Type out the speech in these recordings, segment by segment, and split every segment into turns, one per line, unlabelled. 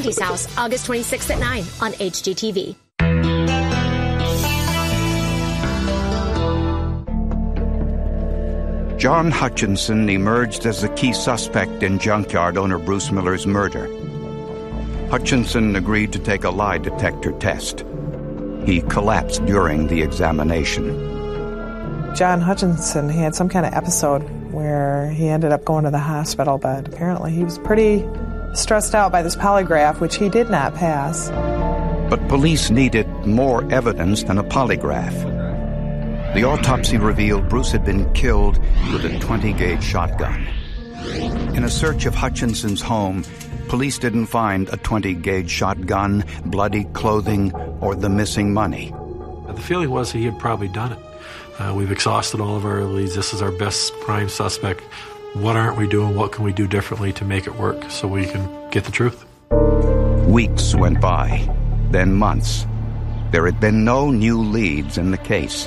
Randy's House, August 26th at 9 on HGTV.
John Hutchinson emerged as the key suspect in junkyard owner Bruce Miller's murder. Hutchinson agreed to take a lie detector test. He collapsed during the examination.
John Hutchinson had some kind of episode where he ended up going to the hospital, but apparently he was pretty stressed out by this polygraph, which he did not pass.
But police needed more evidence than a polygraph. The autopsy revealed Bruce had been killed with a 20-gauge shotgun. In a search of Hutchinson's home, police didn't find a 20-gauge shotgun, bloody clothing, or the missing money.
The feeling was he had probably done it. We've exhausted all of our leads. This is our best prime suspect. What aren't we doing? What can we do differently to make it work so we can get the truth?
Weeks went by, then months. There had been no new leads in the case.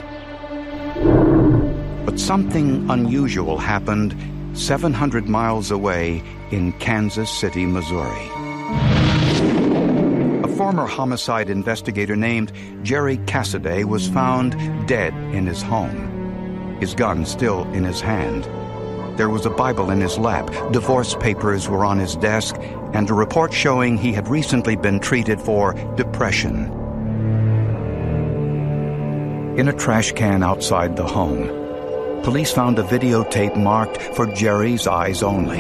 But something unusual happened 700 miles away in Kansas City, Missouri. A former homicide investigator named Jerry Cassidy was found dead in his home, his gun still in his hand. There was a Bible in his lap, divorce papers were on his desk, and a report showing he had recently been treated for depression. In a trash can outside the home, police found a videotape marked for Jerry's eyes only.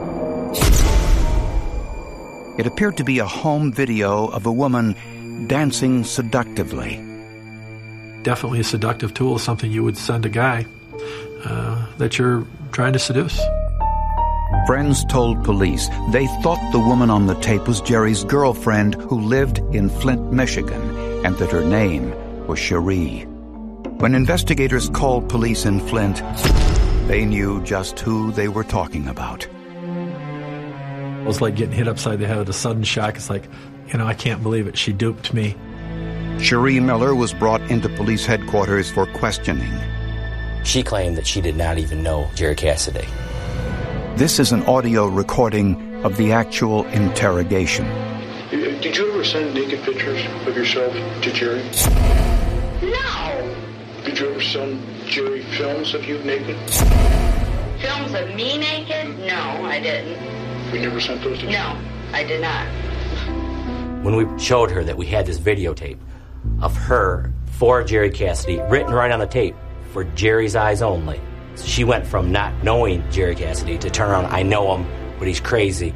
It appeared to be a home video of a woman dancing seductively.
Definitely a seductive tool, something you would send a guy that you're trying to seduce.
Friends told police they thought the woman on the tape was Jerry's girlfriend who lived in Flint, Michigan, and that her name was Cherie. When investigators called police in Flint, they knew just who they were talking about.
It was like getting hit upside the head with a sudden shock. It's like, I can't believe it. She duped me.
Cherie Miller was brought into police headquarters for questioning.
She claimed that she did not even know Jerry Cassidy.
This is an audio recording of the actual interrogation.
Did you ever send naked pictures of yourself to Jerry?
No.
Did you ever send Jerry films of you naked?
Films of me naked? No, I didn't.
You never sent those to Jerry?
No, I did not.
When we showed her that we had this videotape of her for Jerry Cassidy, written right on the tape, for Jerry's eyes only, she went from not knowing Jerry Cassidy to turn around, I know him, but he's crazy.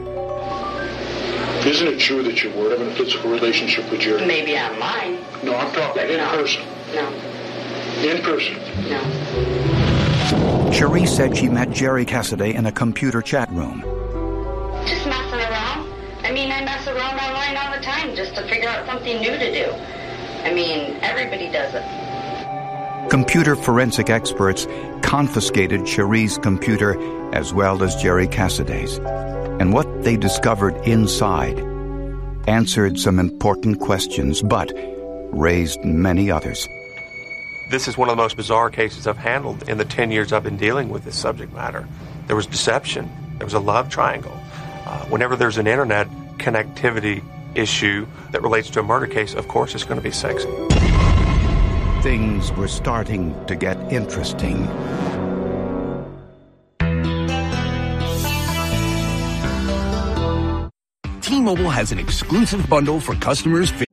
Isn't it true that you were having a physical relationship with Jerry?
Maybe online.
No, I'm talking in person.
No.
In person?
No.
Cherie said she met Jerry Cassidy in a computer chat room.
Just messing around. I mess around online all the time just to figure out something new to do. Everybody does it.
Computer forensic experts confiscated Cherie's computer as well as Jerry Cassidy's. And what they discovered inside answered some important questions, but raised many others.
This is one of the most bizarre cases I've handled in the 10 years I've been dealing with this subject matter. There was deception. There was a love triangle. Whenever there's an internet connectivity issue that relates to a murder case, of course it's going to be sexy.
Things were starting to get interesting.
T-Mobile has an exclusive bundle for customers